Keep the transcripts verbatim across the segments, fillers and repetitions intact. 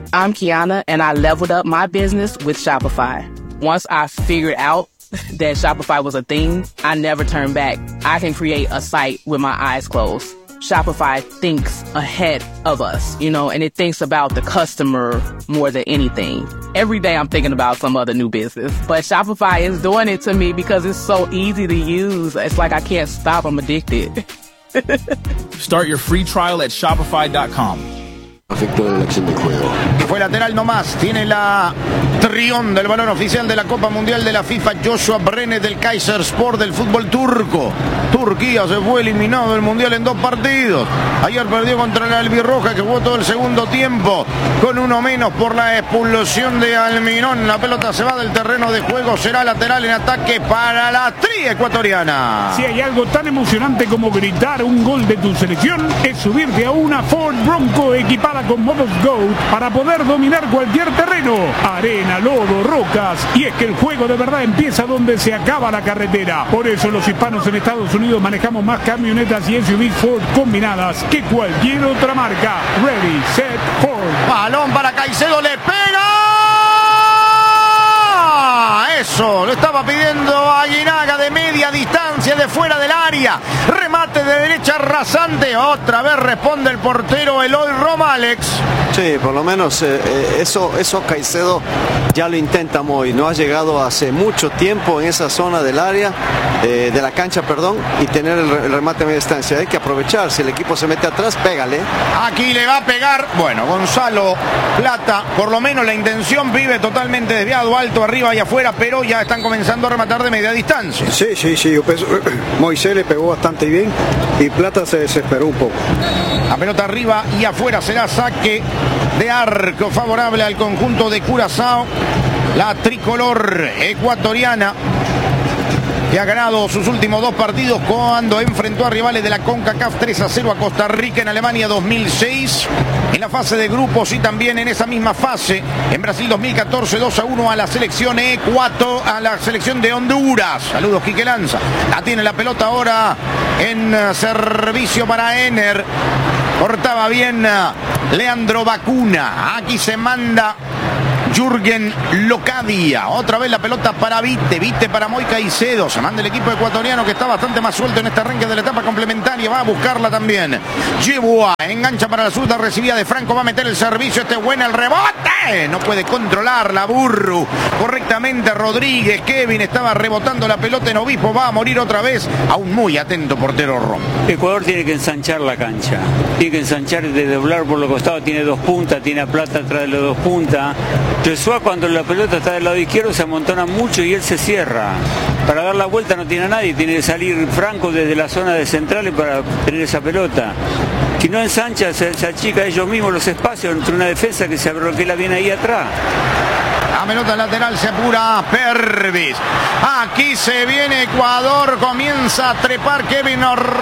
I'm Kiana, and I leveled up my business with Shopify. Once I figured out that Shopify was a thing, I never turned back. I can create a site with my eyes closed. Shopify thinks ahead of us, you know, and it thinks about the customer more than anything. Every day I'm thinking about some other new business, but Shopify is doing it to me because it's so easy to use. It's like I can't stop. I'm addicted. Start your free trial at shopify dot com. Afectó la acción del juego. Fue lateral nomás. Tiene la trión del balón oficial de la Copa Mundial de la FIFA, Joshua Brenes del Kayserispor del fútbol turco. Turquía se fue eliminado del Mundial en dos partidos. Ayer perdió contra la Albirroja, que jugó todo el segundo tiempo con uno menos por la expulsión de Almirón. La pelota se va del terreno de juego. Será lateral en ataque para la tri ecuatoriana. Si hay algo tan emocionante como gritar un gol de tu selección, es subirte a una Ford Bronco equipada con modos Goat para poder dominar cualquier terreno, arena, lodo, rocas, y es que el juego de verdad empieza donde se acaba la carretera. Por eso los hispanos en Estados Unidos manejamos más camionetas y S U Vs Ford combinadas que cualquier otra marca. Ready, set, Ford. Balón para Caicedo, le pega. Eso, lo estaba pidiendo Aguinaga de media distancia, de fuera del área. Remate de derecha rasante. Otra vez responde el portero Eloy Roma, Alex. Sí, por lo menos eh, eso, eso Caicedo ya lo intenta muy. No ha llegado hace mucho tiempo en esa zona del área, eh, de la cancha, perdón, y tener el, el remate a media distancia. Hay que aprovechar. Si el equipo se mete atrás, pégale. Aquí le va a pegar. Bueno, Gonzalo Plata, por lo menos la intención, vive totalmente desviado, alto, arriba y afuera, pero ya están comenzando a rematar de media distancia. Sí, sí, sí. Yo pienso, Moisés le pegó bastante bien y Plata se desesperó un poco. La pelota arriba y afuera, será saque de arco favorable al conjunto de Curazao. La tricolor ecuatoriana, que ha ganado sus últimos dos partidos cuando enfrentó a rivales de la CONCACAF tres a cero a Costa Rica en Alemania dos mil seis, en la fase de grupos, y también en esa misma fase en Brasil dos mil catorce dos a uno a la selección Ecuato, a la selección de Honduras. Saludos, Quique Lanza. La tiene la pelota ahora en servicio para Ener. Cortaba bien Leandro Bacuna. Aquí se manda Jürgen Locadia. Otra vez la pelota para Vite. Vite para Moy Caicedo. Se manda el equipo ecuatoriano, que está bastante más suelto en este arranque de la etapa complementaria. Va a buscarla también. Yeboah engancha para la zurda, recibida de Franco. Va a meter el servicio. Este es bueno el rebote. No puede controlarla Burru correctamente. Rodríguez. Kevin estaba rebotando la pelota en Obispo. Va a morir otra vez. Aún muy atento portero Rom. Ecuador tiene que ensanchar la cancha. Tiene que ensanchar, de doblar por los costados. Tiene dos puntas. Tiene a Plata atrás de los dos puntas. Tresua, cuando la pelota está del lado izquierdo, se amontona mucho y él se cierra. Para dar la vuelta no tiene a nadie, tiene que salir Franco desde la zona de centrales para tener esa pelota. Si no ensancha, se, se achica ellos mismos los espacios entre una defensa que se bloquea bien ahí atrás. La pelota lateral, se apura Pervis. Aquí se viene Ecuador, comienza a trepar Kevin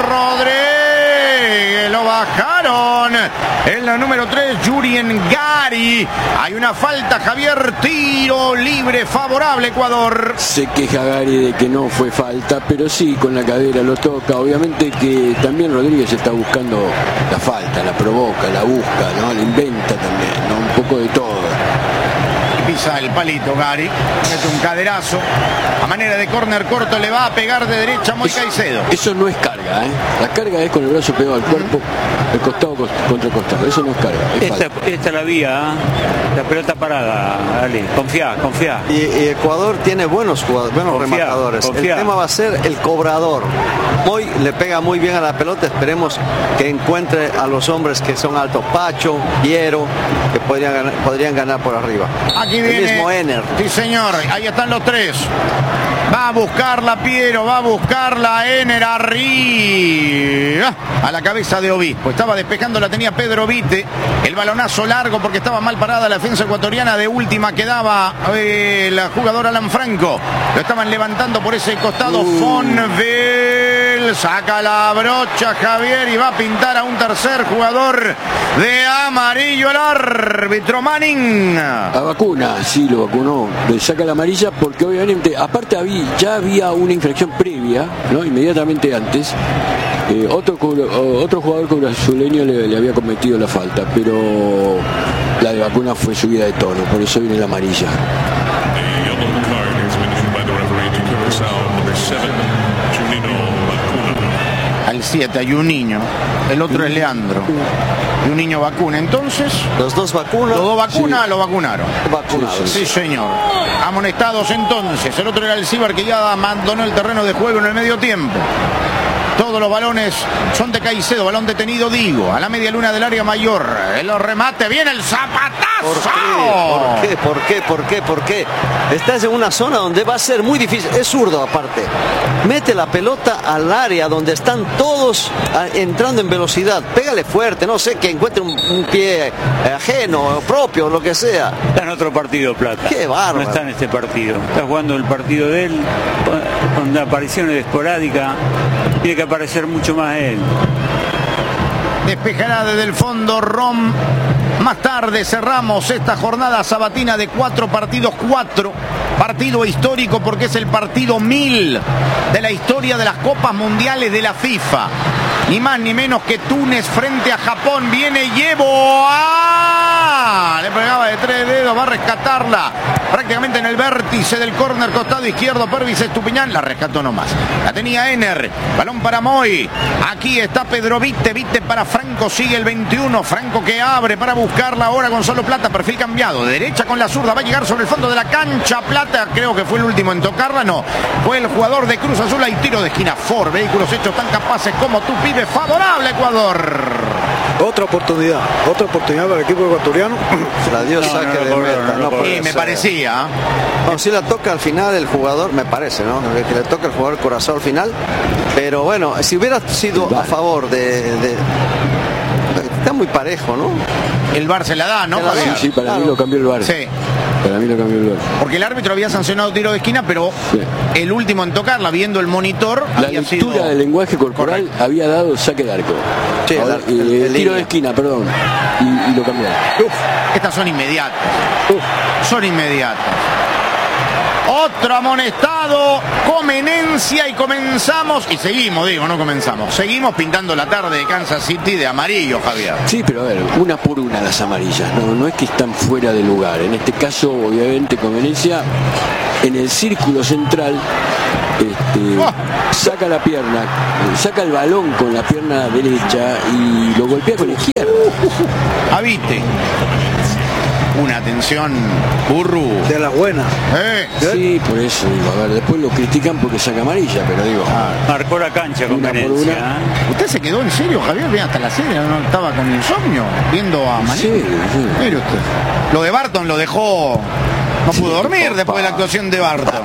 Rodríguez. Lo bajaron. En la número tres, Jurien Gari. Hay una falta, Javier. Tiro libre favorable Ecuador. Se queja Gari de que no fue falta, pero sí, con la cadera lo toca. Obviamente que también Rodríguez está buscando la falta, la provoca, la busca, ¿no? La inventa también, ¿no? Un poco de todo. Pisa el palito Gary, mete un caderazo a manera de córner corto, le va a pegar de derecha Moy Caicedo. Eso no es carga, ¿eh? La carga es con el brazo pegado al cuerpo, el costado contra el costado. Eso no es carga, es esta, esta es la vía, ¿eh? La pelota parada, dale, confía, confía. Y, y Ecuador tiene buenos jugadores, buenos confía, rematadores. Confía. El tema va a ser el cobrador. Moy le pega muy bien a la pelota, esperemos que encuentre a los hombres que son altos, Pacho, Piero, que podrían ganar, podrían ganar por arriba. Aquí viene, el mismo Ener. Sí, señor, ahí están los tres. Va a buscarla Piero, va a buscarla Ener arriba. A la cabeza de Obispo. Estaba despejando, la tenía Pedro Vite. El balonazo largo porque estaba mal parada la defensa ecuatoriana. De última quedaba eh, el jugador Alan Franco. Lo estaban levantando por ese costado. Uh. Fonvel saca la brocha Javier y va a pintar a un tercer jugador de amarillo el árbitro Manning. A Vacuna, sí lo vacunó. Le saca la amarilla porque obviamente, aparte había, ya había una infracción previa, ¿no? Inmediatamente antes. Eh, otro, otro jugador brasileño le, le había cometido la falta, pero La de Vacuna fue subida de tono, por eso viene la amarilla. Al siete hay un niño, el otro es Leandro. Y un niño vacuna. Entonces, los dos vacunan. Los dos vacunas, sí. Lo vacunaron. Vacunados. Sí, sí, señor. Amonestados entonces. El otro era el Cibar, que ya abandonó el terreno de juego en el medio tiempo. Todos los balones son de Caicedo, balón detenido, digo, a la media luna del área mayor. El remate, viene el zapatazo. ¿Por qué? ¿Por qué? ¿Por qué? ¿Por qué? Estás en una zona donde va a ser muy difícil. Es zurdo aparte. Mete la pelota al área donde están todos entrando en velocidad. Pégale fuerte, no sé, que encuentre un, un pie ajeno, propio, lo que sea. Está en otro partido, Plata. Qué bárbaro. No está en este partido. Está jugando el partido de él con apariciones esporádicas. Tiene que aparecer mucho más él. Despejará desde el fondo Rom. Más tarde cerramos esta jornada sabatina de cuatro partidos, cuatro. Partido histórico porque es el partido mil de la historia de las Copas Mundiales de la FIFA. Ni más ni menos que Túnez frente a Japón. Viene Llevo. ¡Ah! Le pegaba de tres dedos, va a rescatarla. Prácticamente en el vértice del córner costado izquierdo, Pervis Estupiñán. La rescató nomás. La tenía Ener. Balón para Moy. Aquí está Pedro Vite. Vite para Franco. Sigue el veintiuno. Franco que abre para buscarla ahora Gonzalo Plata. Perfil cambiado. Derecha con la zurda. Va a llegar sobre el fondo de la cancha. Plata, creo que fue el último en tocarla. No. Fue el jugador de Cruz Azul. Hay tiro de esquina. Ford. Vehículos hechos tan capaces como tú, pibe. Favorable Ecuador. Otra oportunidad. Otra oportunidad para el equipo ecuatoriano. La dio no, saque no, de meta. No, sí, me parecía. No, si la toca al final el jugador, me parece, ¿no? Que le toca el jugador Curazao al final. Pero bueno, si hubiera sido a favor de... de... Está muy parejo, ¿no? El V A R se la da, ¿no? Sí, sí, para claro. mí lo cambió el V A R. Sí. Para mí lo cambió el V A R. Porque el árbitro había sancionado tiro de esquina, pero sí. el último en tocarla, viendo el monitor, la había lectura sido... del lenguaje corporal Correcto. había dado saque de arco. Sí, Ahora, el, el, el tiro de esquina, perdón. Y, y lo cambió. Uf, estas son inmediatas. Uf. Son inmediatas. Otro amonestado, Comenencia, y comenzamos, y seguimos, digo, no comenzamos, seguimos pintando la tarde de Kansas City de amarillo, Javier. Sí, pero a ver, una por una las amarillas, no, no es que están fuera de lugar. En este caso, obviamente, Comenencia en el círculo central este, oh. saca la pierna, saca el balón con la pierna derecha y lo golpea con la izquierda. Avite. Una atención, Burru. De las buenas. ¿Eh? Sí, por eso digo. A ver, después lo critican porque saca amarilla, pero digo. Ah, marcó la cancha con Comenencia. ¿Usted se quedó en serio, Javier? Bien, hasta la serie, ¿no? Estaba con insomnio, viendo a Mané. Sí, sí. Mire usted. Lo de Barton lo dejó. No pudo sí, dormir papá. Después de la actuación de Barton.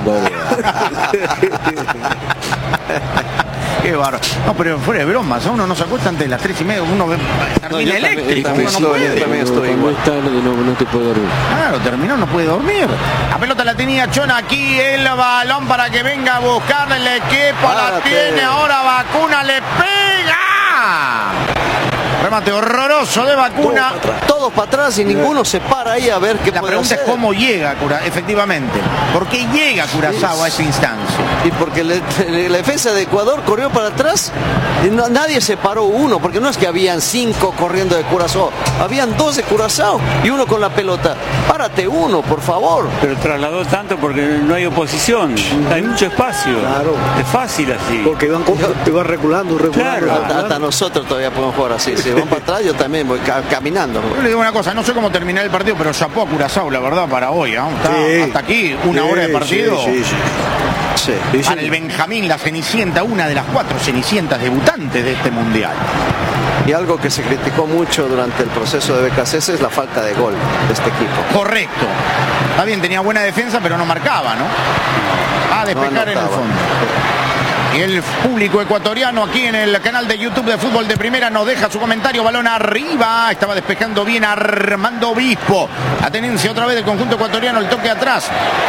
Qué bárbaro. No, pero fuera de bromas, uno no se acuesta antes de las tres y media, uno termina no, eléctrico. También, uno no puede. también estoy igual. Es tarde, no, no te puedo dormir. Claro, terminó, no puede dormir. La pelota la tenía Chona aquí, el balón para que venga a buscarle el equipo, Párate. La tiene, ahora Vacuna le pega. Remate horroroso de Vacuna. Todos para atrás y ninguno se para ahí a ver qué La puede pregunta hacer. es cómo llega, efectivamente. ¿Por qué llega Curazao sí. a esa instancia? Y porque le, le, la defensa de Ecuador corrió para atrás y no, nadie se paró uno, porque no es que habían cinco corriendo de Curazao, habían dos de Curazao y uno con la pelota. Párate uno, por favor. Pero trasladó tanto porque no hay oposición, hay mucho espacio. Claro. Es fácil así. Porque iban, iban regulando, regulando. Claro. Hasta, hasta nosotros todavía podemos jugar así. Si van para atrás, yo también voy ca caminando. Yo le digo una cosa, no sé cómo terminar el partido, pero chapó a Curazao, la verdad, para hoy. ¿eh? Está sí. hasta aquí, una sí, hora de partido. Sí, sí, sí. Sí, sí, para sí. el Benjamín, la Cenicienta, una de las cuatro Cenicientas debutantes de este Mundial. Y algo que se criticó mucho durante el proceso de B K C S es la falta de gol de este equipo. Correcto. Está bien, tenía buena defensa, pero no marcaba, ¿no? A despejar no en el fondo. Y el público ecuatoriano aquí en el canal de YouTube de Fútbol de Primera nos deja su comentario. Balón arriba. Estaba despejando bien Armando Obispo. La tenencia otra vez del conjunto ecuatoriano. El toque atrás. Lo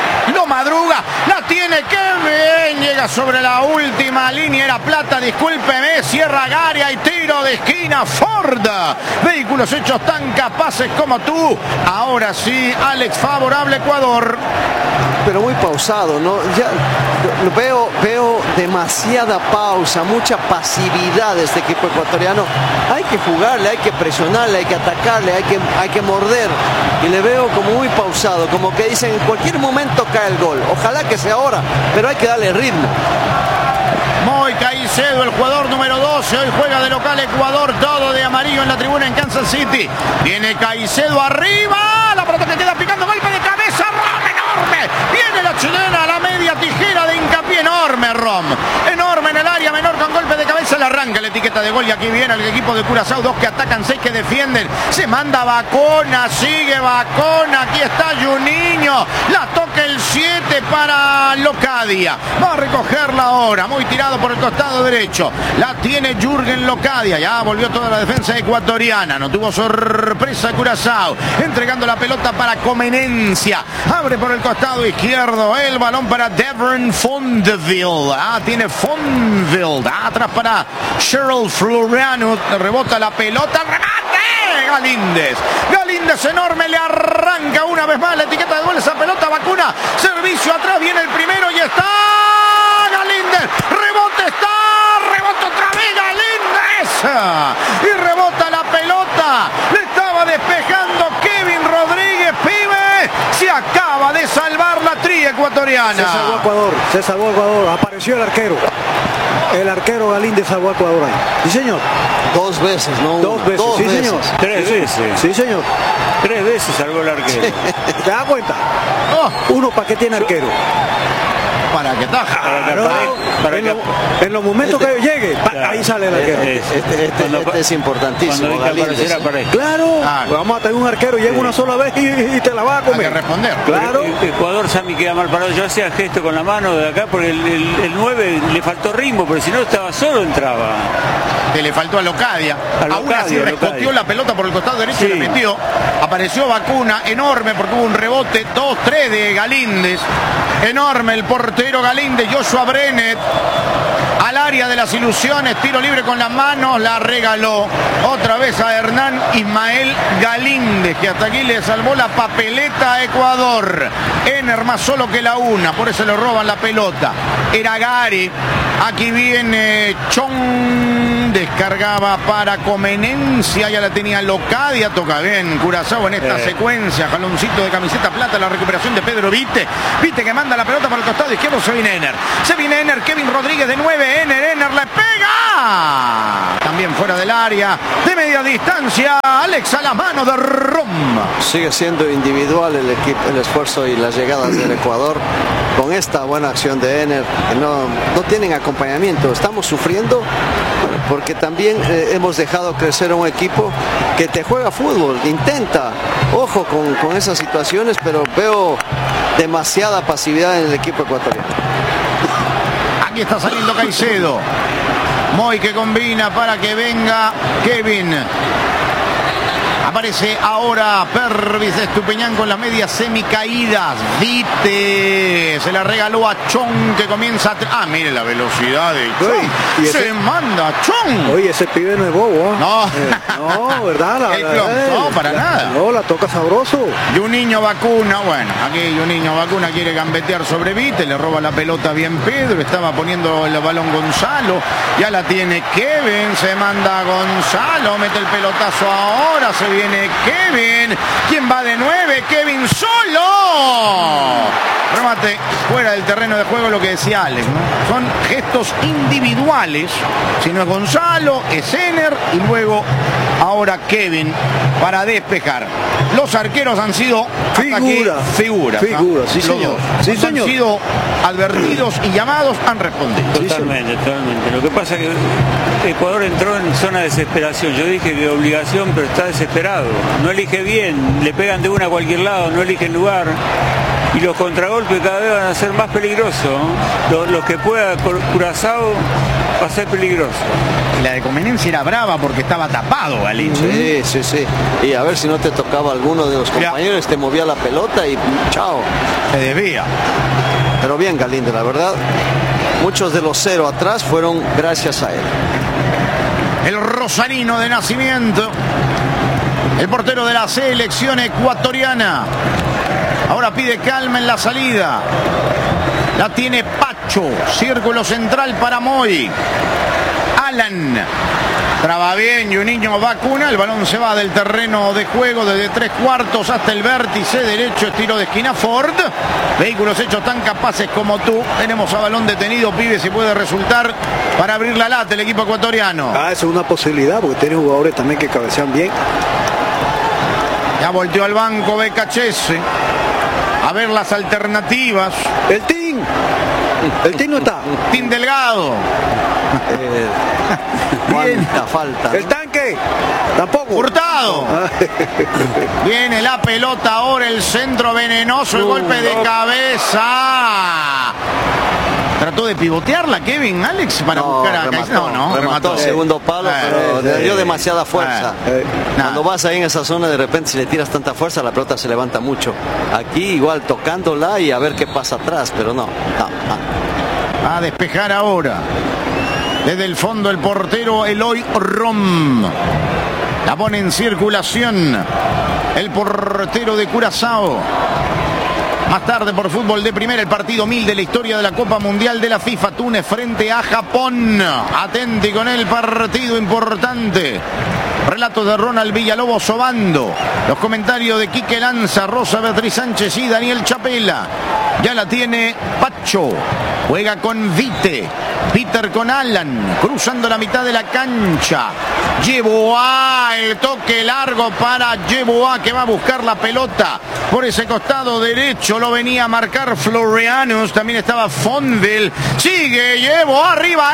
madruga, la tiene Kevin, llega sobre la última línea, era Plata, discúlpeme, cierra Garia y tiro de esquina Ford. Vehículos hechos tan capaces como tú. Ahora sí, Alex, favorable Ecuador. Pero muy pausado, ¿no? Ya veo, veo demasiada pausa, mucha pasividad de este equipo ecuatoriano. Hay que jugarle, hay que presionarle, hay que atacarle, hay que, hay que morder. Y le veo como muy pausado, como que dicen en cualquier momento cae el gol. Ojalá que sea ahora, pero hay que darle ritmo. Moy Caicedo, el jugador número doce, hoy juega de local Ecuador, todo de amarillo en la tribuna en Kansas City. Viene Caicedo arriba, la pelota que queda picando, golpe de cabeza, Rom, enorme. Viene la chilena, la media tijera de hincapié, enorme Rom. Enorme en el área menor con golpe de cabeza, le arranca la etiqueta de gol y aquí viene el equipo de Curazao, dos que atacan, seis que defienden. Se manda Bacona, sigue Bacona, aquí está Juninho, la toca el siete para Locadia. Va a recogerla ahora, muy tirado por el costado derecho, la tiene Jürgen Locadia, ya volvió toda la defensa ecuatoriana, no tuvo sorpresa Curazao, entregando la pelota para Comenencia, abre por el costado izquierdo, el balón para Devon Fondeville, ah, tiene Fondeville, ah, atrás para Cheryl Floriano, rebota la pelota, remate, Galíndez, Galíndez enorme, le arranca una vez más la etiqueta de gol, esa pelota vacuna, servicio atrás, viene el primero y está Galíndez, rebote está, rebota otra vez Galíndez y rebota la pelota, le estaba despejando Kevin Rodríguez, pibe, se acaba de salvar la tri ecuatoriana. Se salvó Ecuador, se salvó Ecuador, apareció el arquero, el arquero Galíndez salvó a Ecuador ahí. Sí señor. Dos veces, ¿no? Dos veces, Dos sí veces. señor. Tres veces. Sí señor. Tres veces salvó el arquero. ¿Te das cuenta? Oh, uno para qué tiene arquero. Para que taja. Para que Claro, apare- para en, que lo- en los momentos Este- que llegue, pa- Claro. ahí sale el arquero. Eh, Este, este, Cuando- este es importantísimo. Cuando hay que Galíndez, aparecer, ¿eh? aparece. Claro, Ah. pues vamos a tener un arquero, llega una sola vez y, y te la va a Hay que comer. responder. Claro. E- Ecuador, Sammy queda mal parado. Yo hacía gesto con la mano de acá porque el, el, el nueve le faltó ritmo, pero si no estaba solo entraba. Que le faltó a Locadia. A Aún Locadia, así Locadia. rescoteó la pelota por el costado derecho Sí. y la metió. Apareció Vacuna, enorme porque hubo un rebote, dos tres de Galíndez. Enorme el portero Galíndez, Joshua Brenet. Al área de las ilusiones, tiro libre con las manos, la regaló otra vez a Hernán Ismael Galíndez, que hasta aquí le salvó la papeleta a Ecuador. Ener más solo que la una, por eso le roban la pelota. Era Gary, aquí viene Chong, descargaba para Comenencia, ya la tenía Locadia, toca bien Curazao en esta Eh. secuencia, jaloncito de camiseta plata, la recuperación de Pedro Vite, Vite que manda la pelota por el costado izquierdo, se viene Ener, se viene Ener, Kevin Rodríguez de nueve, Ener, Ener le pega, también fuera del área, de media distancia, Alex a la mano de Rom. Sigue siendo individual el equipo, el esfuerzo y las llegadas del Ecuador con esta buena acción de Ener, que no, no tienen acompañamiento. Estamos sufriendo porque también eh, hemos dejado crecer a un equipo que te juega fútbol, intenta, ojo con, con esas situaciones, pero veo demasiada pasividad en el equipo ecuatoriano. Aquí está saliendo Caicedo. Moy que combina para que venga Kevin. Aparece ahora Pervis de Estupiñán con las medias semicaídas. Vite se la regaló a Chong que comienza a... Ah, mire la velocidad de Chong. Uy, ¿y ese? Se manda Chong. Oye, ese pibe no es bobo, ¿ah? No. Eh, no, ¿verdad? La, El la- clon, eh, no, para la- nada. No, la toca sabroso. Y un niño vacuna, bueno, aquí un niño vacuna quiere gambetear sobre Vite, le roba la pelota bien Pedro, estaba poniendo el balón Gonzalo, ya la tiene Kevin, se manda Gonzalo, mete el pelotazo ahora, se viene Kevin, ¿quién va de nueve? Kevin solo. Remate fuera del terreno de juego, lo que decía Alex, ¿no? Son gestos individuales, si no es Gonzalo, es Ener y luego ahora Kevin para despejar. Los arqueros han sido hasta aquí Figura. figuras. ¿no? Figura, sí, Los señor. dos. Sí, Han señor. sido advertidos y llamados, han respondido. Totalmente, totalmente. Lo que pasa es que Ecuador entró en zona de desesperación. Yo dije que obligación, pero está desesperado. No elige bien, le pegan de una a cualquier lado, no elige el lugar. y los contragolpes cada vez van a ser más peligrosos. Los, los que pueda Curazao va a ser peligroso. La de Conveniencia era brava porque estaba tapado, Galín. Sí, sí, sí. Y a ver si no te tocaba alguno de los compañeros, te movía la pelota y chao. Se desvía. Pero bien, Galíndez, la verdad, muchos de los cero atrás fueron gracias a él. El rosarino de nacimiento, el portero de la selección ecuatoriana. Ahora pide calma en la salida. La tiene Pacho, círculo central para Moy. Alan traba bien y un niño vacuna. El balón se va del terreno de juego desde tres cuartos hasta el vértice derecho, estilo de esquina Ford. Vehículos hechos tan capaces como tú. Tenemos a balón detenido, pibe, si puede resultar para abrir la lata el equipo ecuatoriano. Ah, eso es una posibilidad porque tiene jugadores también que cabecean bien. Ya volteó al banco Becachese a ver las alternativas. El Team. El Team no está. Team Delgado. Eh, ¿Cuánta falta? ¿No? El tanque. Tampoco. Hurtado. Viene la pelota ahora, el centro venenoso, el uh, golpe de cabeza. Trató de pivotearla Kevin Alex para no, buscar a remató, No, no, remató, remató. Segundo palo, eh, pero le dio eh, demasiada fuerza. Eh, Cuando vas ahí en esa zona, de repente si le tiras tanta fuerza, la pelota se levanta mucho. Aquí igual tocándola y a ver qué pasa atrás, pero no. no, no. Va a despejar ahora. Desde el fondo el portero Eloy Rom. La pone en circulación el portero de Curazao. Más tarde por Fútbol de Primera, el partido mil de la historia de la Copa Mundial de la FIFA. Túnez frente a Japón. Atenti con el partido importante. Relatos de Ronald Villalobos Obando. Los comentarios de Quique Lanza, Rosa Beatriz Sánchez y Daniel Chapela. Ya la tiene Pacho. Juega con Vite. Peter con Alan. Cruzando la mitad de la cancha. Yeboah. El toque largo para Yeboah, que va a buscar la pelota por ese costado derecho. Lo venía a marcar Florianus. También estaba Fonville. Sigue Yeboah arriba.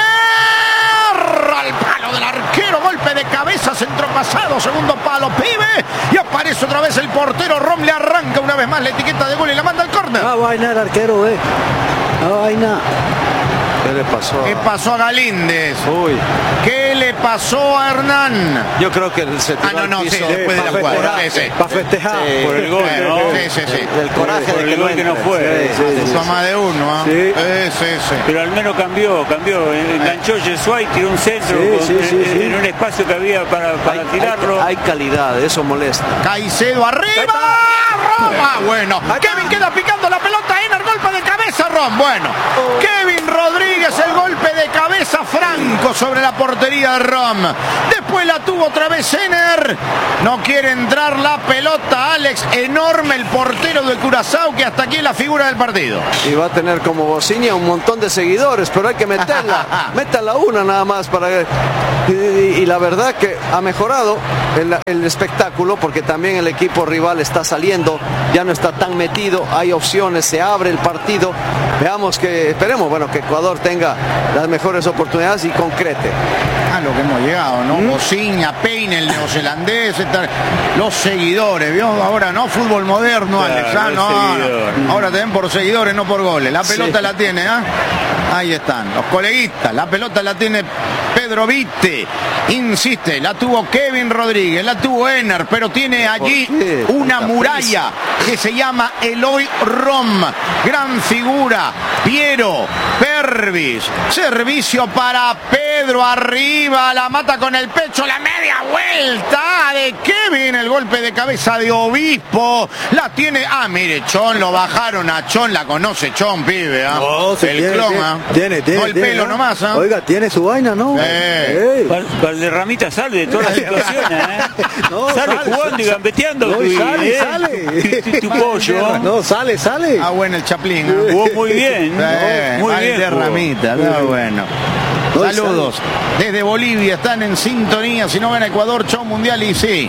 Ener. Al palo del arquero. Golpe de cabeza. Centro pasado. Segundo palo. Pibe. Y aparece otra vez el portero. Rom le arranca una vez más la etiqueta de gol y la manda al córner. No vaina el arquero, eh. No vaina. ¿Qué le pasó? ¿Qué pasó a Galíndez? Uy. ¿Qué le pasó a Hernán? Yo creo que se tiró Ah, no, no, al piso. sí, después de la jugada. Sí, sí. Para festejar. Sí. Por el gol, ¿no? Sí, sí, sí. El, el coraje por de el que gol no que no entre. fue. Sí, sí, sí, Toma sí. de uno, ¿eh? Sí. Sí, sí, sí. Pero al menos cambió, cambió. Enganchó Jesús y tiró un centro Sí, con, sí, sí, en, sí. en un espacio que había para, para Hay, tirarlo. hay, hay calidad, eso molesta. Caicedo arriba. Roma. Bueno. Kevin queda picando la pelota. Ener, golpe de cabeza, Rom. Bueno. Kevin Rodríguez, el golpe de cabeza franco sobre la portería de Rom. Después la tuvo otra vez Ener. No quiere entrar la pelota. Alex, enorme el portero de Curazao, que hasta aquí es la figura del partido. Y va a tener como bocina un montón de seguidores, pero hay que meterla. Métala una nada más para que... Y, y, y la verdad que ha mejorado el, el espectáculo, porque también el equipo rival está saliendo, ya no está tan metido, hay opciones, se abre el partido. Veamos que, esperemos, bueno, que Ecuador tenga las mejores oportunidades y concrete. A lo que hemos llegado, ¿no? Bociña, Peine, el neozelandés, esta- los seguidores, ¿vio? Ahora no, fútbol moderno, Claro, Alex, ah, los no, no. seguidores. Ahora te ven por seguidores, no por goles. La pelota Sí. la tiene, ¿ah? Ahí están, los coleguistas. La pelota la tiene Pedro Vite. Insiste, la tuvo Kevin Rodríguez, la tuvo Ener, pero tiene allí ¿Por qué? una Tanta muralla que se llama Eloy Rom. Gran figura. Piero Pervis. Servicio para Pedro arriba. La mata con el pecho. La media vuelta de Kevin. El golpe de cabeza de Obispo. La tiene. Ah, mire, Chon. Lo bajaron a Chon. La conoce Chon, pibe. ¿Ah? No, sí, el tiene, clon, tiene, ¿ah? tiene, tiene, No el tiene, pelo ¿no? nomás, ¿ah? Oiga, tiene su vaina, ¿no? Eh. Ey. Val- Valderramita sale de todas las situaciones, ¿eh? No, sale, sale, jugando y sale. gambeteando. No, tu- sale, eh, sale. Tu, tu- tu pollo. No, sale, sale. Ah, bueno, el Chaplín. ¿ah? Jugó muy bien. Eh, muy bien. jugó. Ramita, está bueno. No, Saludos desde Bolivia, están en sintonía. Si no ven a Ecuador, show mundial y sí.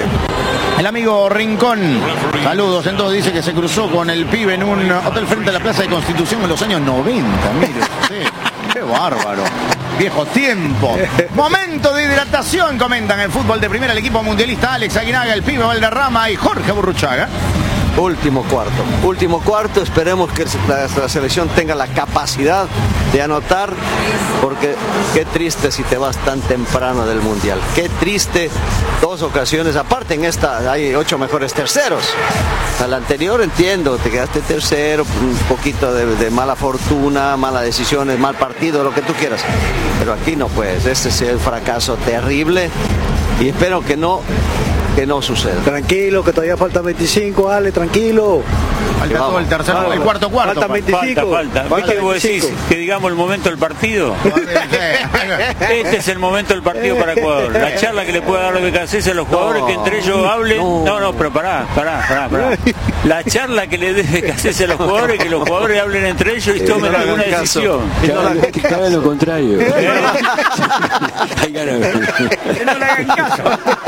El amigo Rincón, saludos. Entonces dice que se cruzó con el pibe en un hotel frente a la Plaza de Constitución en los años noventa. Mire usted, qué bárbaro. Viejo tiempo. Momento de hidratación, comentan en Fútbol de Primera el equipo mundialista Alex Aguinaga, el pibe Valderrama y Jorge Burruchaga. Último cuarto. Último cuarto. Esperemos que la, la selección tenga la capacidad de anotar, porque qué triste si te vas tan temprano del Mundial. Qué triste. Dos ocasiones. Aparte en esta hay ocho mejores terceros. A la anterior entiendo, te quedaste tercero, un poquito de, de mala fortuna, malas decisiones, mal partido, lo que tú quieras. Pero aquí no puedes. Este es el fracaso terrible y espero que no que no suceda. Tranquilo, que todavía falta veinticinco, Ale, tranquilo. Falta todo el tercer, Vamos. el cuarto cuarto. Falta veinticinco. Falta, falta. ¿Viste que vos decís que digamos el momento del partido? Este es el momento del partido para Ecuador. La charla que le puede dar B K C S a los jugadores, no, que entre ellos hablen. No, no, no pero pará, pará, pará, pará. La charla que le dé B K C S a los jugadores, que los jugadores hablen entre ellos y tomen alguna decisión. Que hagan lo contrario. Que no le hagan caso.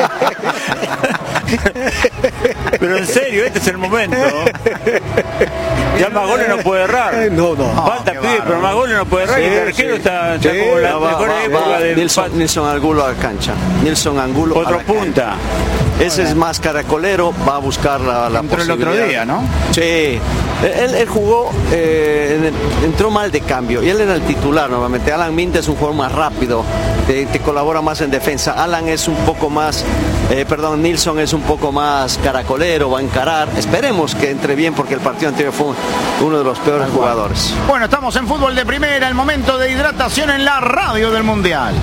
Pero en serio, este es el momento. Ya más goles no puede errar. No, no. Falta, pibe, pero más goles no puede errar. Sí, y el arquero sí. está, está Sí, como la va, mejor va, época va. de Nilson, Nilson Angulo a la cancha. Nilson Angulo otro a la punta. cancha. Ese es más caracolero, va a buscar la, la Entró el posibilidad. otro día, ¿no? Sí, él, él jugó, eh, en el- entró mal de cambio y él era el titular normalmente. Alan Minte es un jugador más rápido, te, te colabora más en defensa. Alan es un poco más, eh, perdón, Nilson es un poco más caracolero, va a encarar. Esperemos que entre bien porque el partido anterior fue uno de los peores jugadores. Bueno, estamos en fútbol de primera, el momento de hidratación en la radio del Mundial.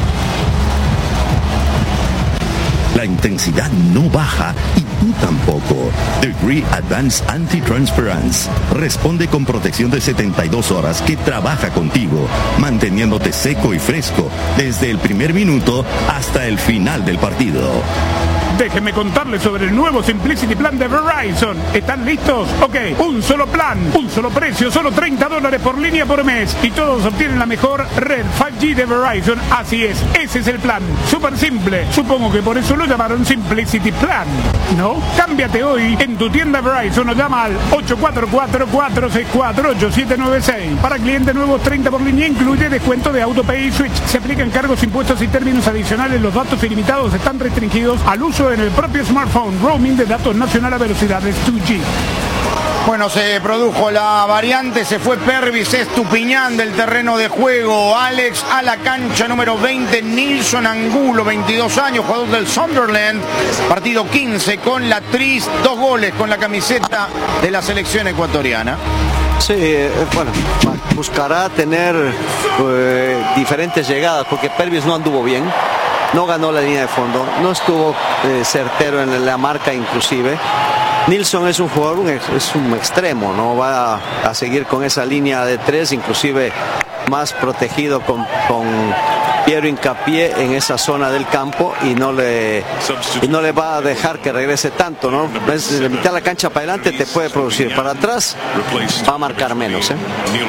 La intensidad no baja y tú tampoco. Degree Advanced Anti-Transference responde con protección de setenta y dos horas que trabaja contigo, manteniéndote seco y fresco desde el primer minuto hasta el final del partido. Déjenme contarles sobre el nuevo Simplicity Plan de Verizon. ¿Están listos? Ok, un solo plan, un solo precio, solo treinta dólares por línea por mes. Y todos obtienen la mejor red cinco G de Verizon. Así es, ese es el plan. Súper simple. Supongo que por eso lo llamaron Simplicity Plan, ¿no? Cámbiate hoy en tu tienda Verizon o llama al ocho cuatro cuatro, cuatro seis cuatro, ocho siete nueve seis. Para clientes nuevos, treinta por línea, incluye descuento de AutoPay y Switch. Se aplican cargos, impuestos y términos adicionales. Los datos ilimitados están restringidos al uso en el propio smartphone. Roaming de datos nacional a velocidades dos G. Bueno, se produjo la variante, se fue Pervis Estupiñán del terreno de juego. Alex a la cancha número veinte, Nilson Angulo, veintidós años, jugador del Sunderland. Partido quince con la Tris, dos goles con la camiseta de la selección ecuatoriana. Sí, eh, bueno, buscará tener eh, diferentes llegadas porque Pervis no anduvo bien, no ganó la línea de fondo, no estuvo eh, certero en la marca inclusive. Nilson es un jugador, un ex, es un extremo, no va a, a seguir con esa línea de tres, inclusive más protegido con, con Piero Hincapié en esa zona del campo y no le y no le va a dejar que regrese tanto, ¿no? Es de mitad de la cancha para adelante te puede producir, para atrás va a marcar menos, ¿eh?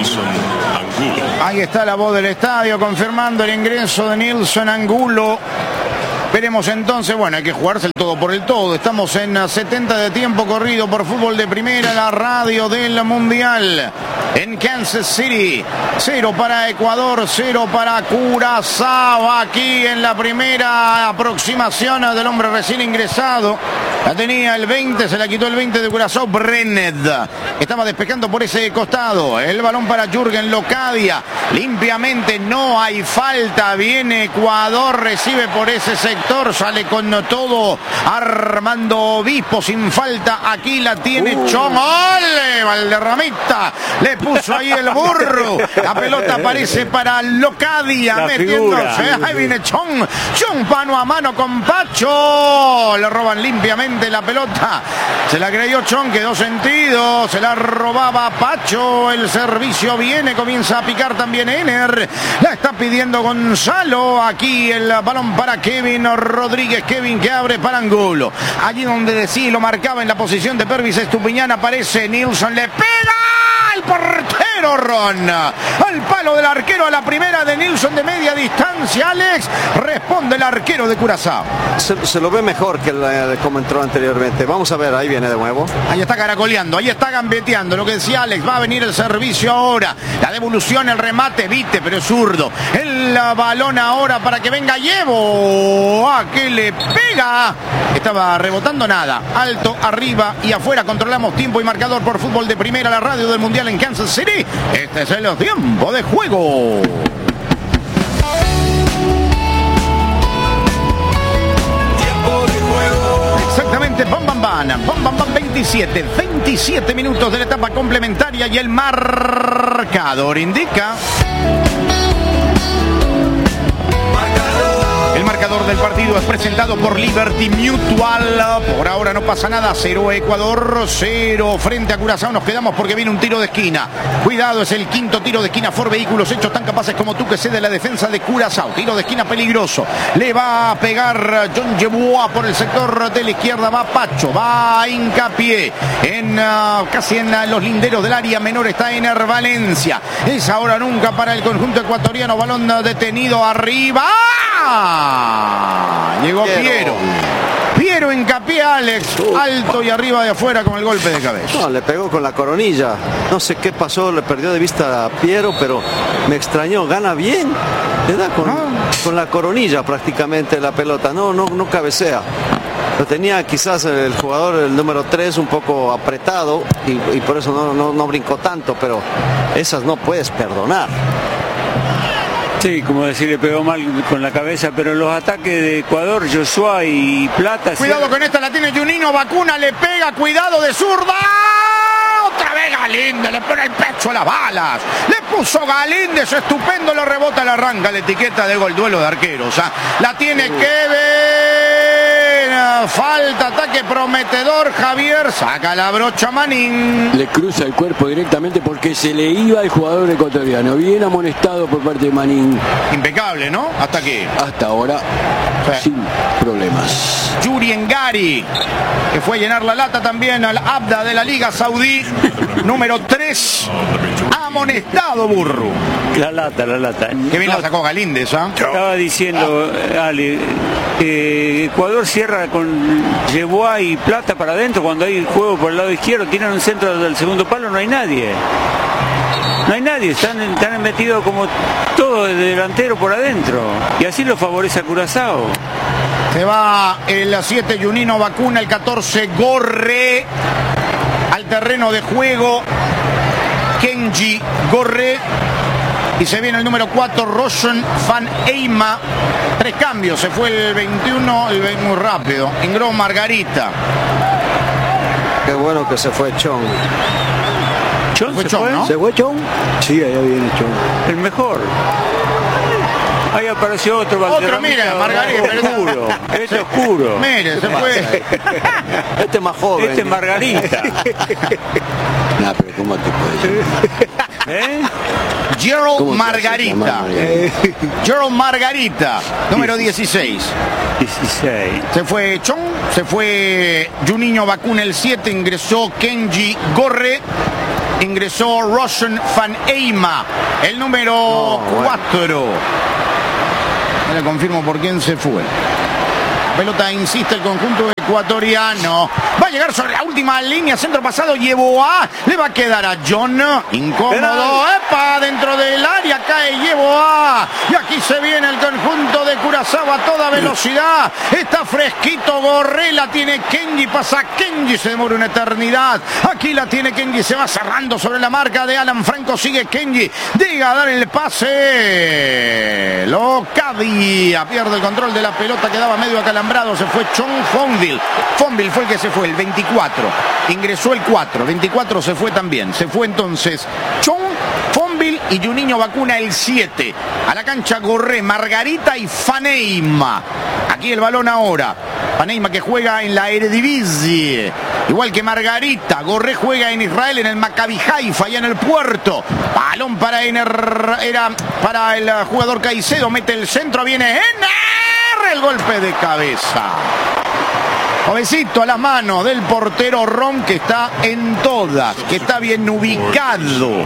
Ahí está la voz del estadio confirmando el ingreso de Nilson Angulo. Veremos entonces, bueno, hay que jugarse el todo por el todo. Estamos en setenta de tiempo corrido por fútbol de primera, la radio del Mundial. En Kansas City, cero para Ecuador, cero para Curazao. Aquí en la primera aproximación del hombre recién ingresado. La tenía el veinte, se la quitó el veinte de Curazao, Brenned. Estaba despejando por ese costado. El balón para Jürgen Locadia. Limpiamente, no hay falta. Viene Ecuador, recibe por ese sector. Sale con todo Armando Obispo sin falta. Aquí la tiene uh. Chong. ¡Ole! Valderramita le puso ahí el burro. La pelota aparece para Locadia. La metiéndose. Figura. Ahí viene Chong. Chong mano a mano con Pacho. Le roban limpiamente la pelota. Se la creyó Chong. Quedó sentido. Se la robaba Pacho. El servicio viene. Comienza a picar también Ener. La está pidiendo Gonzalo. Aquí el balón para Kevin Rodríguez, Kevin que abre para Angulo. Allí donde decía lo marcaba en la posición de Pervis Estupiñán aparece Nilson, le pega el portero Ron. Al palo del arquero, a la primera de Nilsson de media distancia, Alex. Responde el arquero de Curazao. Se, se lo ve mejor que el, como entró anteriormente. Vamos a ver, ahí viene de nuevo. Ahí está caracoleando, ahí está gambeteando. Lo que decía Alex, va a venir el servicio ahora. La devolución, el remate, viste, pero es zurdo. El balón ahora para que venga Llevo. ¿A qué le pega? Estaba rebotando nada. Alto, arriba y afuera. Controlamos tiempo y marcador por Fútbol de Primera, la radio del Mundial en Kansas City. Este es el tiempo de juego. Exactamente, bam, bam, bam, bam, bam, bam, veintisiete, veintisiete minutos de la etapa complementaria y el marcador indica... El marcador del partido es presentado por Liberty Mutual. Por ahora no pasa nada. Cero Ecuador, cero frente a Curazao. Nos quedamos porque viene un tiro de esquina. Cuidado, es el quinto tiro de esquina. Ford Vehículos hechos tan capaces como tú que cede la defensa de Curazao. Tiro de esquina peligroso. Le va a pegar John Yeboah por el sector de la izquierda. Va Pacho, va Hincapié. En, uh, casi en uh, los linderos del área menor está Ener Valencia. Es ahora nunca para el conjunto ecuatoriano. Balón detenido arriba. Llegó Piero. Piero. Piero Hincapié, Alex. Alto y arriba de afuera con el golpe de cabeza. No, le pegó con la coronilla. No sé qué pasó, le perdió de vista a Piero, pero me extrañó. Gana bien. Le da con, ah. con la coronilla prácticamente la pelota. No, no, no cabecea. Lo tenía quizás el jugador, el número tres, un poco apretado y, y por eso no, no, no brincó tanto, pero esas no puedes perdonar. Sí, como decir, le pegó mal con la cabeza, pero los ataques de Ecuador, Joshua y Plata... Cuidado con esta, la tiene Juninho, Vacuna, le pega, cuidado de zurda. Otra vez Galíndez, le pone el pecho a las balas. Le puso Galíndez, estupendo, lo rebota, le arranca la etiqueta de gol, duelo de arqueros. ¿eh? La tiene Kevin. Falta, ataque prometedor, Javier, saca la brocha Manín. Le cruza el cuerpo directamente porque se le iba al jugador ecuatoriano. Bien amonestado por parte de Manín. Impecable, ¿no? ¿Hasta aquí? Hasta ahora, sí. Sin problemas. Yuri Engari, que fue a llenar la lata también al Abda de la Liga Saudí. Número tres, amonestado, Burro. La lata, la lata. Que bien no, la sacó Galíndez, ¿ah? ¿eh? Estaba diciendo, Ale, eh, Ecuador cierra con Yeboah y Plata para adentro cuando hay juego por el lado izquierdo. Tienen un centro del segundo palo, no hay nadie. No hay nadie, están, están metidos como todo de delantero por adentro. Y así lo favorece a Curazao. Se va el siete, Juninho Vacuna, el catorce, Gorre. Al terreno de juego, Kenji Gorre. Y se viene el número cuatro, Roshan Van Eima. Tres cambios, se fue el veintiuno, el veinte muy rápido. Ingresó Margarita. Qué bueno que se fue Chong. ¿Chong se, se fue? ¿no? ¿Se fue Chong? Sí, allá viene Chong. El mejor. Ahí apareció otro Otro, mira, Margarita. Oscuro. Este oscuro. Mire, se fue. Este es más joven. Este es Margarita. No, pero ¿cómo te puedes ¿Eh? Gerald Margarita. Gerald Margarita, número dieciséis. dieciséis. Se fue Chong, se fue Juninho Vacuna el siete, ingresó Kenji Gorre, ingresó Roshan Van Eima, el número cuatro. No le confirmo por quién se fue. La pelota insiste el conjunto ecuatoriano. Va a llegar sobre la última línea, centro pasado, Yeboah. Le va a quedar a John. Incómodo. ¡Epa! Dentro del área cae Yeboah. Y aquí se viene el conjunto de Curazao a toda velocidad. Está fresquito Gorre. La tiene Kenji. Pasa Kenji. Se demora una eternidad. Aquí la tiene Kenji. Se va cerrando sobre la marca de Alan Franco. Sigue Kenji. Llega a dar el pase. Lo cabía. Pierde el control de la pelota. Quedaba medio acalambrado. Se fue Chong Fonville. Fonville fue el que se fue, el veinticuatro. Ingresó el cuatro. veinticuatro se fue también. Se fue entonces Chong, Fonville y Juninho Vacuna el siete. A la cancha Gorre, Margarita y Van Eima. Aquí el balón ahora. Van Eima que juega en la Eredivisie. Igual que Margarita. Gorre juega en Israel, en el Maccabi Haifa, allá en el puerto. Balón para Ener, era para el jugador Caicedo. Mete el centro, viene Ener. El golpe de cabeza. Jovencito a las manos del portero Ron, que está en todas, que está bien ubicado.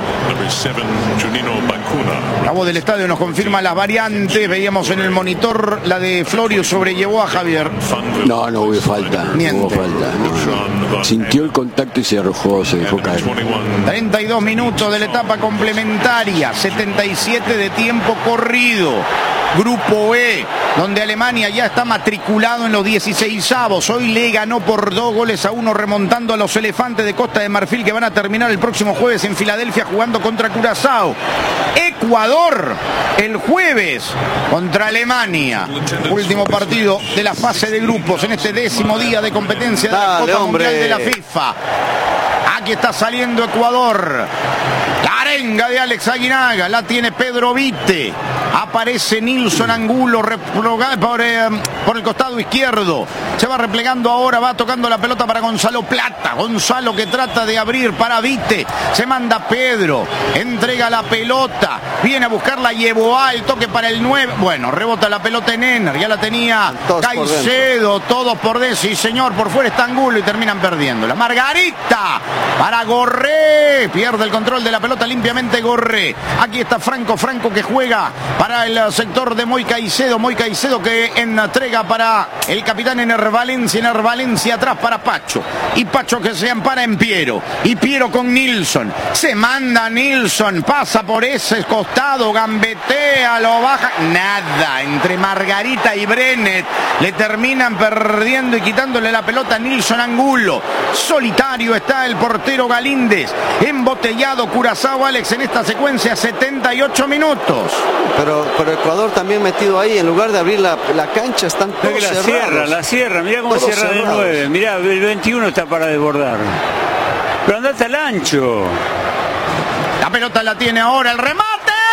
La voz del estadio nos confirma las variantes. Veíamos en el monitor la de Florio, sobrellevó a Javier. No, no hubo falta. No hubo falta. No. Sintió el contacto y se arrojó, se dejó caer. treinta y dos minutos de la etapa complementaria, setenta y siete de tiempo corrido. Grupo E, donde Alemania ya está matriculado en los dieciseisavos. Hoy le ganó por dos goles a uno, remontando a los elefantes de Costa de Marfil, que van a terminar el próximo jueves en Filadelfia jugando contra Curazao. Ecuador el jueves contra Alemania. Último partido de la fase de grupos en este décimo día de competencia de la Copa Mundial de la FIFA. Aquí está saliendo Ecuador. La arenga de Alex Aguinaga la tiene Pedro Vite. Aparece Nilson Angulo por, eh, por el costado izquierdo. Se va replegando ahora, va tocando la pelota para Gonzalo Plata. Gonzalo que trata de abrir para Vite. Se manda Pedro. Entrega la pelota. Viene a buscarla, llevó al toque para el nueve. Bueno, rebota la pelota en Ener. Ya la tenía todos Caicedo. Todos por dentro. Sí, señor, por fuera está Angulo y terminan perdiendo. La Margarita para Gorré. Pierde el control de la pelota limpiamente Gorré. Aquí está Franco. Franco que juega para el sector de Moy Caicedo. Moy Caicedo que entrega para el capitán Ener Valencia. Ener Valencia atrás para Pacho. Y Pacho que se ampara en Piero. Y Piero con Nilsson. Se manda Nilsson. Pasa por ese costado. Gambetea. Lo baja. Nada. Entre Margarita y Brenet le terminan perdiendo y quitándole la pelota a Nilsson Angulo. Solitario está el portero Galíndez. Embotellado Curazao, Alex, en esta secuencia, setenta y ocho minutos. Pero, pero Ecuador también metido ahí, en lugar de abrir la, la cancha, están todos la cerrados. Cierra, la cierra, mirá cómo todos cierra cerrados. De nueve, mirá, el veintiuno está para desbordar. Pero andate al ancho. La pelota la tiene ahora, el remate.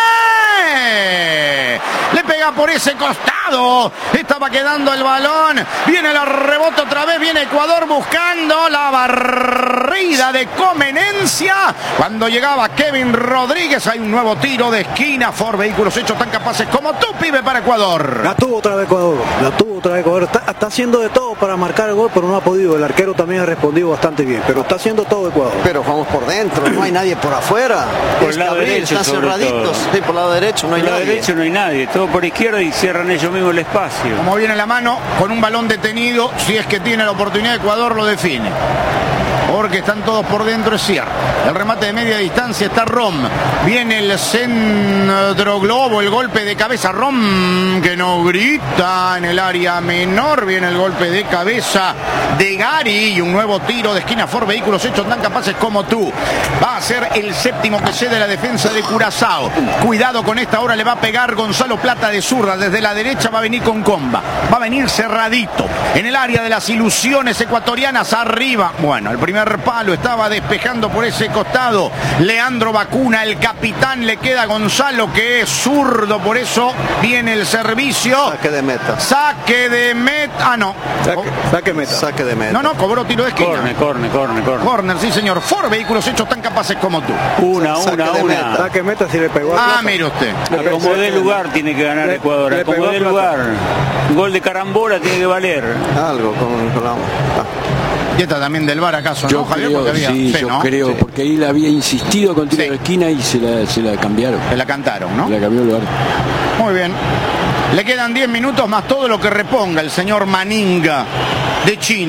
Le pega por ese costado. Estaba quedando el balón. Viene el rebote otra vez. Viene Ecuador buscando la barrida de Comenencia. Cuando llegaba Kevin Rodríguez, hay un nuevo tiro de esquina. Ford Vehículos hechos tan capaces como tú, pibe, para Ecuador. La tuvo otra vez Ecuador. La tuvo otra vez Ecuador. Está, está haciendo de todo para marcar el gol, pero no ha podido. El arquero también ha respondido bastante bien. Pero está haciendo todo Ecuador. Pero vamos por dentro. No hay nadie por afuera. Por el lado derecho, están cerraditos. Sí, por el lado derecho no hay por nadie. Por el lado derecho no hay nadie. Todo por izquierda y cierran ellos mismos el espacio. Como viene la mano, con un balón detenido, si es que tiene la oportunidad, Ecuador lo define. Porque están todos por dentro, es cierto. El remate de media distancia está Rom. Viene el centro globo, el golpe de cabeza. Rom que no grita en el área menor. Viene el golpe de cabeza de Gary y un nuevo tiro de esquina. Ford Vehículos hechos tan capaces como tú. Va a ser el séptimo que cede la defensa de Curazao. Cuidado con esta, ahora le va a pegar Gonzalo Plata de zurda. Desde la derecha va a venir con comba. Va a venir cerradito. En el área de las ilusiones ecuatorianas, arriba. Bueno, el primer palo estaba despejando por ese costado Leandro Bacuna, el capitán. Le queda a Gonzalo, que es zurdo, por eso viene el servicio. Saque de meta. Saque de meta. Ah, no. Saque, saque meta. Saque de meta. No, no, cobró tiro de esquina. Corner, corner, corner, corner. Corner, sí, señor. Ford Vehículos hechos tan capaces como tú. Una, Saque una, de una. meta. Saque meta si le pegó a Ah, Plata. mire usted. Como de lugar tiene que ganar le, Ecuador. le Como pegó de a Plata. lugar. Gol de carambola tiene que valer. Algo con, con la... ah. Y esta también del VAR, ¿acaso? Yo ¿No, Javier? creo, Porque había sí, fe, yo ¿no? creo, Sí. porque ahí la había insistido con tiro Sí. de esquina y se la, se la cambiaron. Se la cantaron, ¿no? La cambió el lugar. Muy bien. Le quedan diez minutos más todo lo que reponga el señor Maninga de China.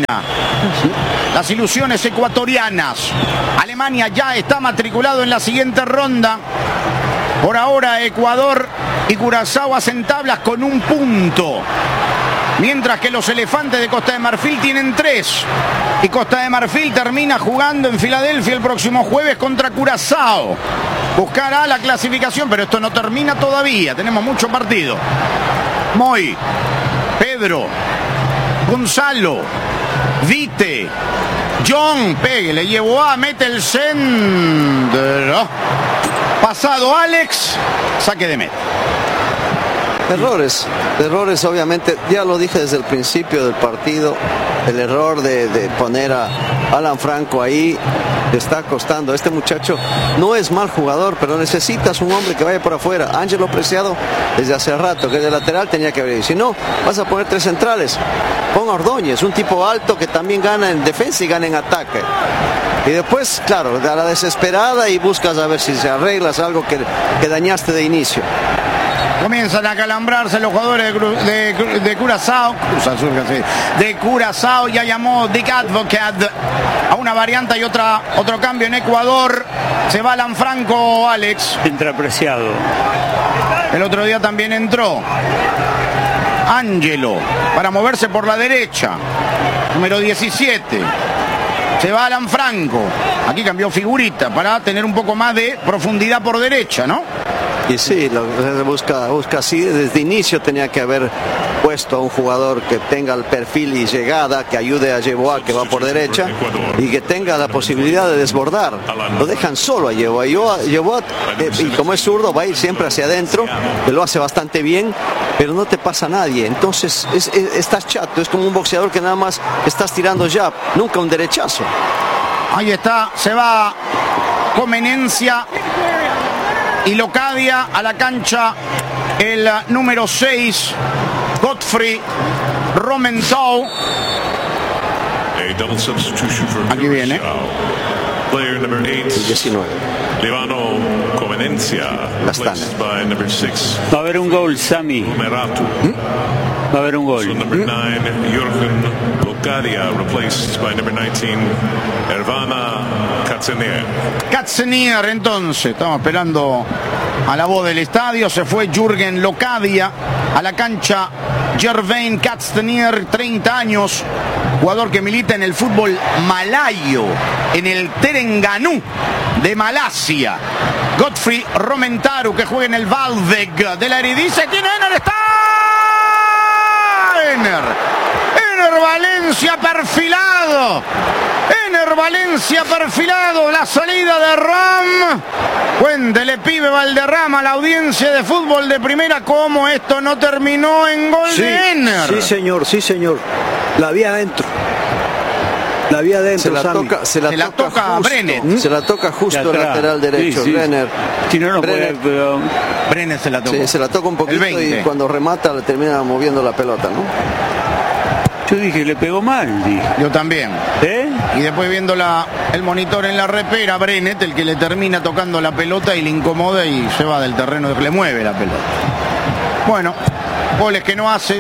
Las ilusiones ecuatorianas. Alemania ya está matriculado en la siguiente ronda. Por ahora Ecuador y Curazao hacen tablas con un punto. Mientras que los elefantes de Costa de Marfil tienen tres. Y Costa de Marfil termina jugando en Filadelfia el próximo jueves contra Curazao. Buscará la clasificación, pero esto no termina todavía. Tenemos mucho partido. Moy, Pedro, Gonzalo, Vite, John, pegue, le llevó a, mete el centro. Pasado Alex, saque de meta. Errores, errores obviamente, ya lo dije desde el principio del partido, el error de, de poner a Alan Franco ahí le está costando. Este muchacho no es mal jugador, pero necesitas un hombre que vaya por afuera. Ángelo Preciado desde hace rato, que de lateral tenía que venir. Si no, vas a poner tres centrales. Pon a Ordóñez, un tipo alto que también gana en defensa y gana en ataque. Y después, claro, a la desesperada y buscas a ver si se arreglas algo que, que dañaste de inicio. Comienzan a calambrarse los jugadores de, de, de Curazao. De Curazao ya llamó Dick Advocat a una variante y otra, otro cambio en Ecuador. Se va Alan Franco, Alex. Entra Preciado. El otro día también entró Ángelo para moverse por la derecha. Número diecisiete. Se va Alan Franco. Aquí cambió figurita para tener un poco más de profundidad por derecha, ¿no? Y sí, lo busca, busca así. Desde inicio tenía que haber puesto a un jugador que tenga el perfil y llegada, que ayude a Yeboah, que va por derecha, y que tenga la posibilidad de desbordar. Lo dejan solo a Yeboah. Yeboah, eh, y como es zurdo, va a ir siempre hacia adentro, que lo hace bastante bien, pero no te pasa nadie. Entonces es, es, estás chato, es como un boxeador que nada más estás tirando jab, nunca un derechazo. Ahí está, se va Comenencia y Locadia a la cancha, el número seis, Godfrey Romenthal. Aquí viene. Player number eight, diecinueve. Levano Comenencia, replaced by number six. Va a haber un gol, Sami. Meratu. ¿Mm? Va a haber un gol. So number nine, Jürgen Locadia, replaced by number nineteen, Ervana Katzenier. Katzenier, entonces, estamos esperando a la voz del estadio. Se fue Jürgen Locadia a la cancha. Jervain Katzenier, treinta años, jugador que milita en el fútbol malayo, en el Terengganu de Malasia. Godfrey Romentaru, que juega en el Valveg de la Eredivisie. Tiene Ener, está Ener. Ener Valencia perfilado. Ener Valencia perfilado. La salida de Ram. Cuéntele, pibe Valderrama, a la audiencia de fútbol de primera, cómo esto no terminó en gol sí, de Ener. Sí, señor, sí, señor. La vi adentro. La vía adentro, se la Sami. toca, se la se la toca, toca justo, Brenet. Se la toca justo el lateral derecho, sí, sí. Brenner. Si no, no Brenner. puede, pero... Brenner se la toca. Sí, se la toca un poquito y cuando remata le termina moviendo la pelota, ¿no? Yo dije, le pegó mal, dije. Yo también. ¿Eh? Y después viendo la, el monitor en la repera, Brenet, el que le termina tocando la pelota y le incomoda y se va del terreno, le mueve la pelota. Bueno, goles que no haces,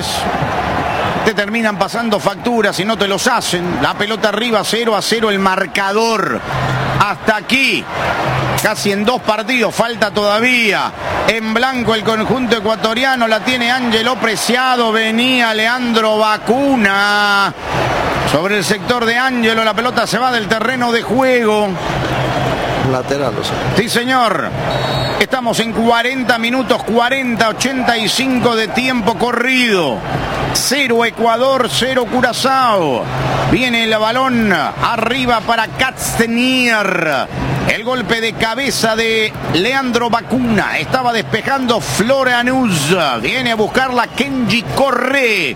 te terminan pasando facturas y no te los hacen. La pelota arriba, cero a cero el marcador. Hasta aquí, casi en dos partidos, falta todavía. En blanco el conjunto ecuatoriano, la tiene Ángelo Preciado, venía Leandro Bacuna. Sobre el sector de Ángelo, la pelota se va del terreno de juego. Lateral, o sea. Sí, señor. Estamos en cuarenta minutos, cuarenta, ochenta y cinco de tiempo corrido. Cero Ecuador, cero Curazao. Viene el balón arriba para Katzenier. El golpe de cabeza de Leandro Bacuna. Estaba despejando Floreanuz. Viene a buscarla Kenji Corre.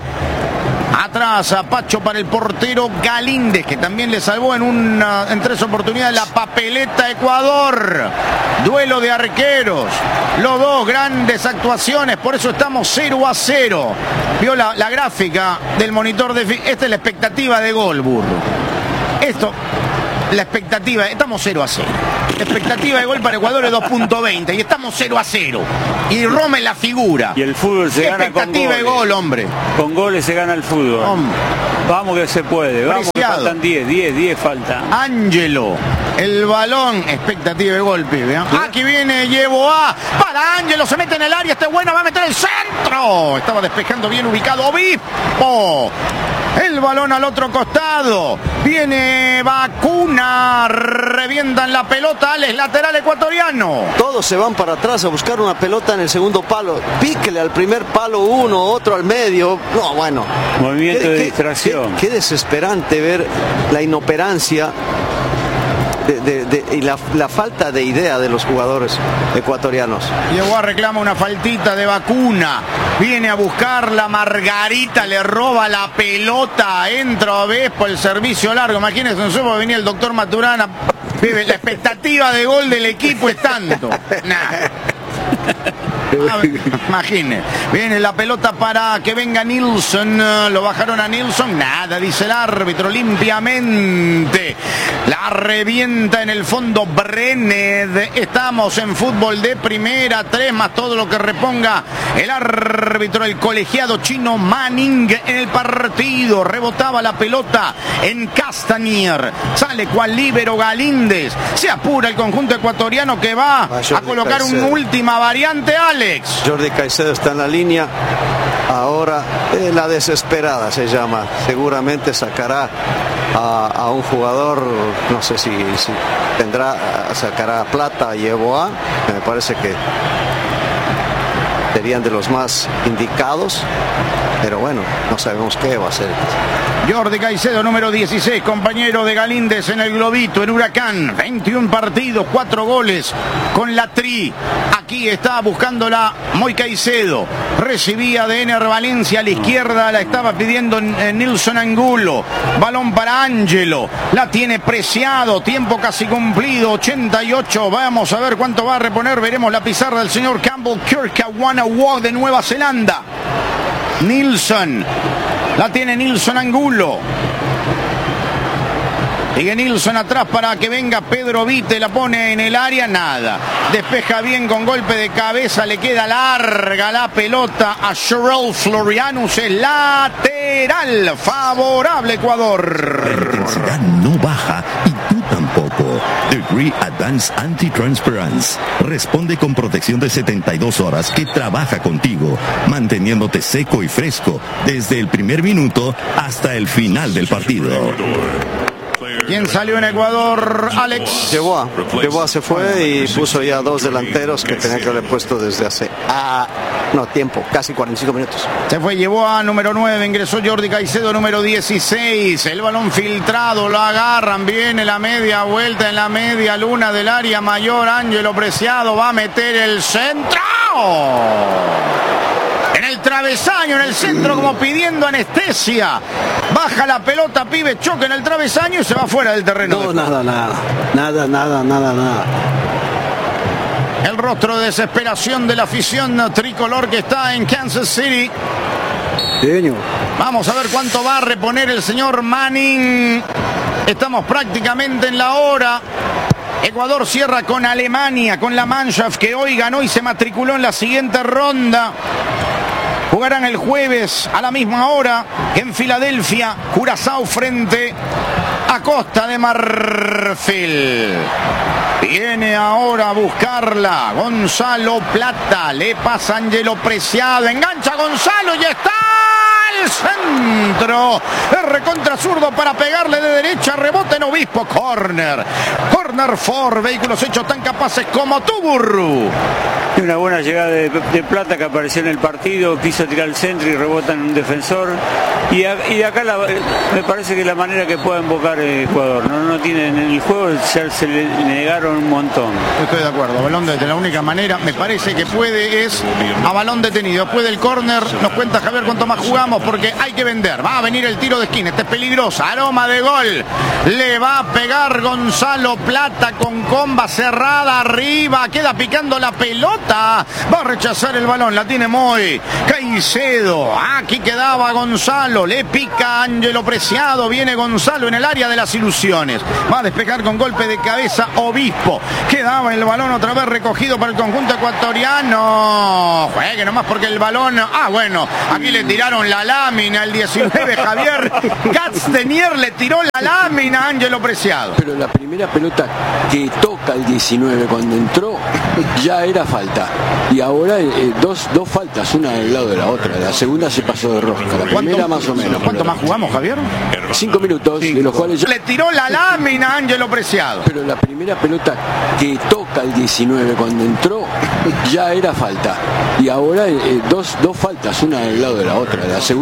Atrás a Pacho para el portero Galíndez, que también le salvó en, una, en tres oportunidades la papeleta Ecuador. Duelo de arqueros. Los dos grandes actuaciones, por eso estamos cero a cero. Vio la, la gráfica del monitor de... Esta es la expectativa de gol, burro. Esto... La expectativa, estamos cero a cero. La expectativa de gol para Ecuador es dos punto veinte y estamos cero a cero. Y Roma es la figura. Y el fútbol se gana con goles. Expectativa de gol, hombre. Con goles se gana el fútbol. Hombre. Vamos que se puede, vamos Preciado. Que faltan diez, diez, diez falta. Ángelo, el balón, expectativa de gol, pibe. ¿eh? Aquí viene Yeboah, para Ángelo, se mete en el área, este bueno, va a meter el centro. Estaba despejando bien ubicado Obispo. El balón al otro costado. Viene Bacuna. Revientan la pelota. Alex, lateral ecuatoriano. Todos se van para atrás a buscar una pelota en el segundo palo. Píquele al primer palo uno, otro al medio. No, bueno. Movimiento qué, de qué, distracción. Qué, qué desesperante ver la inoperancia de, de, de, y la, la falta de idea de los jugadores ecuatorianos. Llegó a reclama una faltita de vacuna. Viene a buscar la Margarita, le roba la pelota, entra Obispo, el servicio largo. Imagínense, nosotros venía el doctor Maturana. La expectativa de gol del equipo es tanto. Nah. Imagine, viene la pelota para que venga Nilsson, lo bajaron a Nilsson, nada, dice el árbitro, limpiamente, la revienta en el fondo Brened. Estamos en fútbol de primera, tres más todo lo que reponga el árbitro, el colegiado chino Manning en el partido. Rebotaba la pelota en Castanier, sale cual líbero Galíndez, se apura el conjunto ecuatoriano que va a colocar una última variante. Alex Jordi Caicedo está en la línea ahora, eh, la desesperada se llama, seguramente sacará a, a un jugador, no sé si, si tendrá, sacará Plata y Yeboah, me parece que serían de los más indicados, pero bueno, no sabemos qué va a hacer. Jordi Caicedo, número dieciséis, compañero de Galíndez en el Globito, en Huracán, veintiún partidos, cuatro goles con la Tri. Aquí está buscándola Moy Caicedo, recibía de Ener Valencia a la izquierda, la estaba pidiendo Nilsson Angulo, balón para Ángelo, la tiene Preciado, tiempo casi cumplido, ochenta y ocho, vamos a ver cuánto va a reponer, veremos la pizarra del señor Campbell Kirkawanawak de Nueva Zelanda. Nilsson, la tiene Nilsson Angulo. Sigue Nilsson atrás para que venga Pedro Vite, la pone en el área, nada. Despeja bien con golpe de cabeza, le queda larga la pelota a Sherrell Florianus, es lateral, favorable Ecuador. La intensidad no baja y tú tampoco. Degree Advanced Anti-Transference responde con protección de setenta y dos horas que trabaja contigo, manteniéndote seco y fresco desde el primer minuto hasta el final del partido. ¿Quién salió en Ecuador, Alex? Yeboah. Yeboah se fue y puso ya dos delanteros que tenía que haber puesto desde hace ah, no tiempo, casi cuarenta y cinco minutos. Se fue Yeboah, número nueve, ingresó Jordi Caicedo, número dieciséis. El balón filtrado, lo agarran, viene la media vuelta en la media luna del área mayor. Ángelo Preciado va a meter el centro. En el travesaño, en el centro, como pidiendo anestesia. Baja la pelota, pibe, choca en el travesaño y se va fuera del terreno. No, nada, nada. Nada, nada, nada, nada. El rostro de desesperación de la afición tricolor que está en Kansas City. Señor. Vamos a ver cuánto va a reponer el señor Manning. Estamos prácticamente en la hora. Ecuador cierra con Alemania, con la Mannschaft que hoy ganó y se matriculó en la siguiente ronda. Jugarán el jueves a la misma hora en Filadelfia, Curazao frente a Costa de Marfil. Viene ahora a buscarla Gonzalo Plata, le pasa Ángelo Preciado, engancha Gonzalo y está al centro. Es recontra zurdo para pegarle de derecha, rebota en Obispo, corner. Corner for vehículos hechos tan capaces como tú, Burru. Y una buena llegada de, de Plata que apareció en el partido, quiso tirar al centro y rebota en un defensor. Y, a, y de acá la, me parece que la manera que pueda invocar Ecuador, no, no tienen en el juego, ya se le negaron un montón. Estoy de acuerdo, balón de la única manera, me parece que puede es a balón detenido. Después del córner, nos cuenta Javier cuánto más jugamos porque hay que vender. Va a venir el tiro de esquina, este es peligroso, aroma de gol. Le va a pegar Gonzalo Plata con comba cerrada arriba, queda picando la pelota. Va a rechazar el balón, la tiene Moy Caicedo. Aquí quedaba Gonzalo, le pica Ángelo Preciado, viene Gonzalo en el área de las ilusiones. Va a despejar con golpe de cabeza Obispo. Quedaba el balón otra vez recogido para el conjunto ecuatoriano. Juegue nomás porque el balón... Ah, bueno, aquí le tiraron la lámina el diecinueve, Javier Castanier le tiró la lámina a Ángelo Preciado. Pero la primera pelota que toca el diecinueve cuando entró ya era falta. Y ahora eh, dos, dos faltas, una del lado de la otra. La segunda se pasó de rosca, la primera más o menos. ¿Cuánto más jugamos, Javier? Cinco minutos, Cinco. de los cuales ya... Le tiró la lámina a Ángelo Preciado. Pero la primera pelota que toca el diecinueve cuando entró ya era falta. Y ahora eh, dos, dos faltas, una del lado de la otra. La segunda